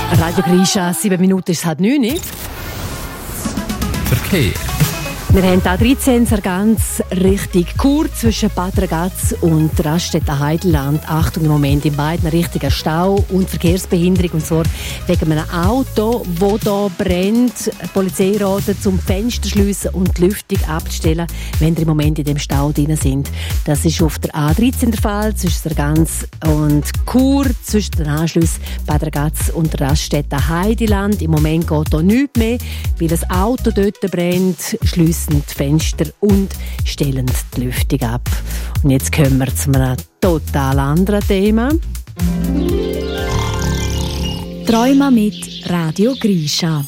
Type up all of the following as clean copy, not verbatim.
Radio Grisha, 7 Minuten ist es halt 9, nicht? Verkehr. Wir haben A13 Sargans Richtung Chur zwischen Bad Ragaz und Raststätte Heideland. Achtung, im Moment in beiden Richtungen Stau und Verkehrsbehinderung. Und zwar wegen einem Auto, das hier brennt. Die Polizei ratet, zum Fenster schliessen und die Lüftung abzustellen, wenn ihr im Moment in dem Stau drin sind. Das ist auf der A13 der Fall, zwischen Sargans und Chur, zwischen den Anschlüssen Bad Ragaz und Raststätte Heideland. Im Moment geht hier nichts mehr, weil das Auto dort brennt. Schliessen die Fenster und stellen die Lüftung ab. Und jetzt kommen wir zu einem total anderen Thema. Träume mit Radio Grisha.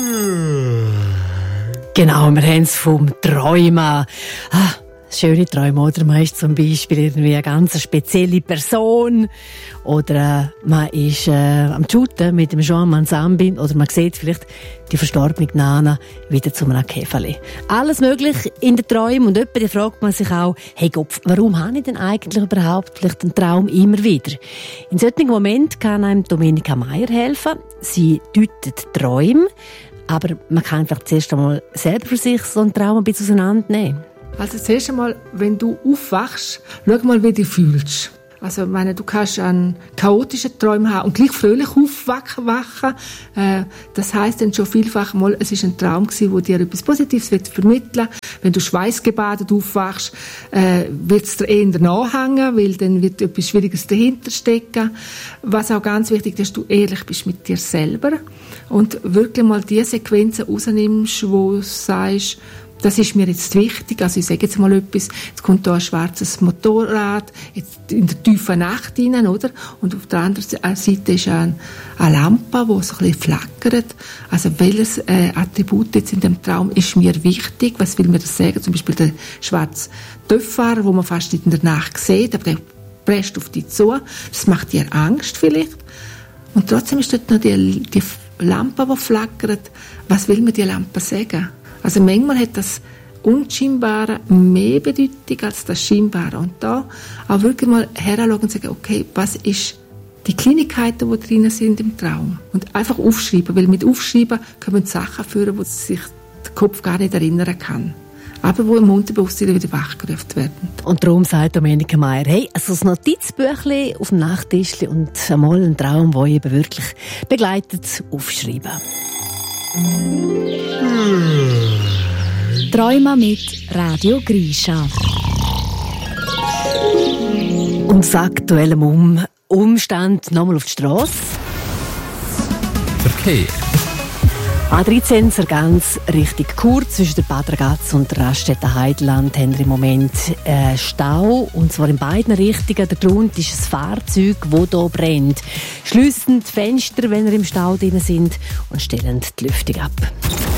Genau, wir haben es vom Träumen. Schöne Träume, oder? Man ist zum Beispiel irgendwie eine ganz spezielle Person. Oder man ist am Shooten mit dem Jean Mansambi. Oder man sieht vielleicht die verstorbene Nana wieder zu einem Käferli. Alles möglich in den Träumen. Und jemand fragt man sich auch, hey Gott, warum habe ich denn eigentlich überhaupt vielleicht einen Traum immer wieder? In solchen Momenten kann einem Domenica Meier helfen. Sie deutet Träume. Aber man kann einfach zuerst einmal selber für sich so einen Traum ein bisschen auseinandernehmen. Also zuerst einmal, wenn du aufwachst, schau mal, wie du dich fühlst. Also, ich meine, du kannst einen chaotischen Traum haben und gleich fröhlich aufwachen. Das heisst dann schon vielfach mal, es ist ein Traum gewesen, der dir etwas Positives vermitteln will. Wenn du schweißgebadet aufwachst, wird es dir eher nachhängen, weil dann wird etwas Schwieriges dahinter stecken. Was auch ganz wichtig ist, dass du ehrlich bist mit dir selber und wirklich mal die Sequenzen rausnimmst, wo du sagst, das ist mir jetzt wichtig. Also ich sage jetzt mal etwas, jetzt kommt da ein schwarzes Motorrad jetzt in der tiefen Nacht rein, oder? Und auf der anderen Seite ist eine Lampe, die so ein bisschen flackert. Also welches Attribut jetzt in dem Traum ist mir wichtig? Was will mir das sagen? Zum Beispiel der schwarze Töpffahrer, wo man fast in der Nacht sieht, aber der presst auf dich zu. Das macht dir Angst vielleicht. Und trotzdem ist dort noch die Lampe, die flackert. Was will mir die Lampe sagen? Also manchmal hat das Unscheinbare mehr Bedeutung als das Scheinbare. Und da auch wirklich mal heranschauen und sagen, okay, was ist die Kleinigkeiten, die drin sind im Traum? Und einfach aufschreiben, weil mit Aufschreiben kommen Sachen führen, wo sich der Kopf gar nicht erinnern kann. Aber wo im Unterbewusstsein wieder wachgerufen werden. Und darum sagt Domenica Meier, hey, also ein Notizbüchlein auf dem Nachttischchen und einmal einen Traum, der eben wirklich begleitet, aufschreiben. Träume mit Radio Grisha. Und das aktuelle Umstand nochmal auf die Strasse. Verkehr. A13 Sargans Richtung Chur zwischen der Bad Ragaz und der Raststätte Heideland haben wir im Moment Stau. Und zwar in beiden Richtungen. Der Grund ist ein Fahrzeug, das hier brennt. Schliessen die Fenster, wenn ihr im Stau drin sind, und stellen die Lüftung ab.